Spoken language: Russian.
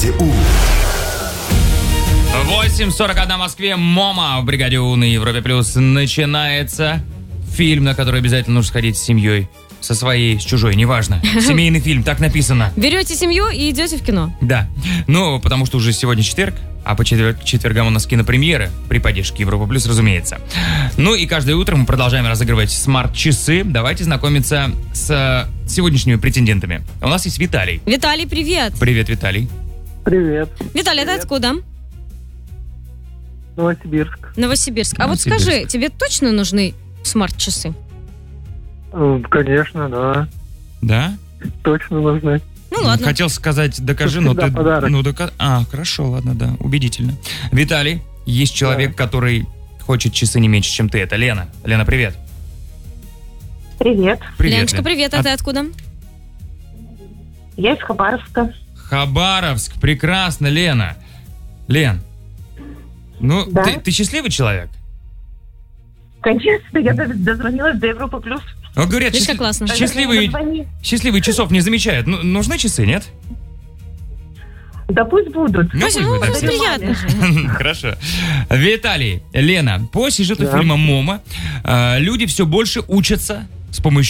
бригаде У. 8:41 в Москве. Мома в бригаде У на Европе Плюс. Начинается фильм, на который обязательно нужно сходить с семьей. Со своей, с чужой, неважно. Семейный фильм, так написано. Берете семью и идете в кино. Да. Ну, потому что уже сегодня четверг, а по четвергам у нас кинопремьеры при поддержке Европа Плюс, разумеется. Ну и каждое утро мы продолжаем разыгрывать смарт-часы. Давайте знакомиться с сегодняшними претендентами. У нас есть Виталий. Виталий, привет. Привет, Виталий. Привет. Виталий, ты откуда? Новосибирск. Новосибирск. А вот Новосибирск. скажи, тебе точно нужны смарт-часы? Конечно, да. Да? Точно нужны. Ну ладно. Хотел сказать, докажи, но Всегда ты... подарок. Ну, хорошо, ладно, да, убедительно. Виталий, есть человек, который хочет часы не меньше, чем ты. Это Лена. Лена, привет. Привет. Привет, Леночка, Лен. привет. А ты откуда? Я из Хабаровска. Хабаровск, прекрасно, Лена. Лен, ну, Да? ты счастливый человек? Конечно, я дозвонилась до Европы Плюс. Вот говорят, Видишь, как классно. счастливые часов не замечают. Ну, нужны часы, нет? Да пусть будут. Ну, Вася, ну, пусть будут, да, приятно все. же. Хорошо. Виталий, Лена, по сюжету Да. фильма «Мома» люди все больше учатся с помощью